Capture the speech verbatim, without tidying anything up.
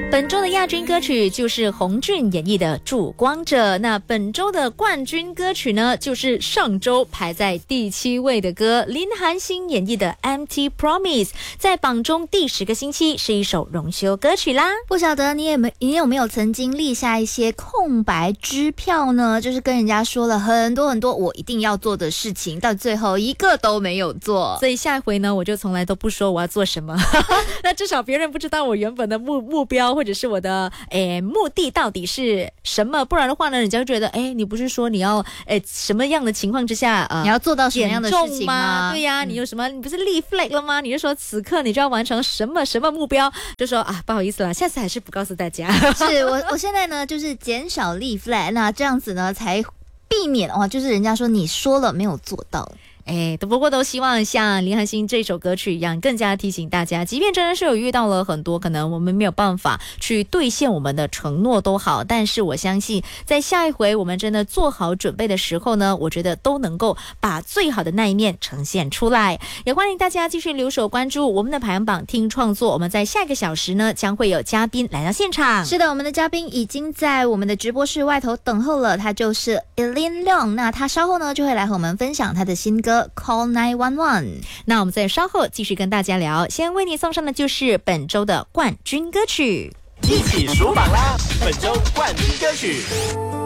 本周的亚军歌曲就是洪俊演绎的《烛光者》，那本周的冠军歌曲呢，就是上周排在第七位的歌，林寒星演绎的《Empty Promise》，在榜中第十个星期，是一首荣休歌曲啦。 不晓得你有没你有没有曾经立下一些空白支票呢？就是跟人家说了很多很多我一定要做的事情，到最后一个都没有做。 所以下一回呢，我就从来都不说我要做什么，那至少别人不知道我原本的目目标。或者是我的诶目的到底是什么？不然的话呢，人家会觉得诶你不是说你要诶什么样的情况之下呃你要做到什么样的事情吗？ 对呀、啊嗯，你有什么？你不是立 flag 了吗？你就说此刻你就要完成什么什么目标？就说啊不好意思啦，下次还是不告诉大家。 是我我现在呢就是减少立 flag， 那这样子呢才避免哇，就是人家说你说了没有做到。 哎，不过都希望像林寒星这首歌曲一样，更加提醒大家，即便真的是有遇到了很多可能我们没有办法去兑现我们的承诺都好，但是我相信在下一回我们真的做好准备的时候呢，我觉得都能够把最好的那一面呈现出来。也欢迎大家继续留守关注我们的排行榜听创作，我们在下一个小时呢将会有嘉宾来到现场。 是的，我们的嘉宾已经在我们的直播室外头等候了，他就是 Eileen Leong， 那他稍后呢就会来和我们分享他的新歌Call nine one one。 那我们在稍后继续跟大家聊，先为你送上的就是本周的冠军歌曲， 一起数榜啦！本周冠军歌曲。